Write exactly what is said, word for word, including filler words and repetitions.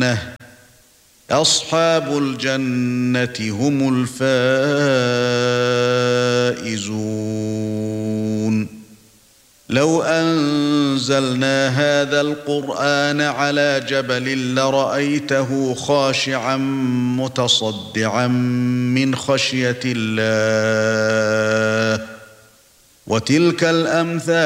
الجنة أصحاب الجنة هم الفائزون لو أنزلنا هذا القرآن على جبل لرأيته خاشعا متصدعا من خشية الله وتلك الأمثال